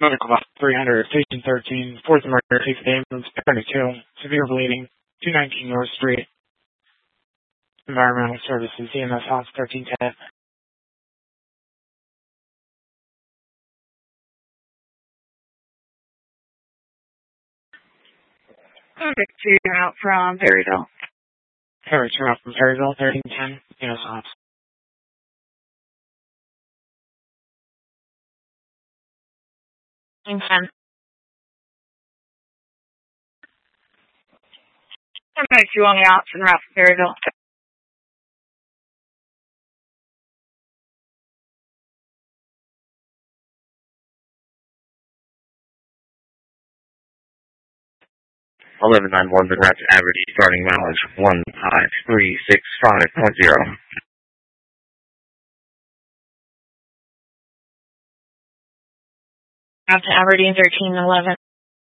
medical box 300, station 13, fourth emergency, ambulance, 32, severe bleeding, 219 North Street, environmental services, EMS House 1310. Okay, so you're out from Perryville. Harry, turn out from Perryville, 1310, EMS House. 1310. What makes you on the outs and route from Perryville? $11.91 the route to Aberdeen, starting mileage 15365.0. Out to Aberdeen 1311.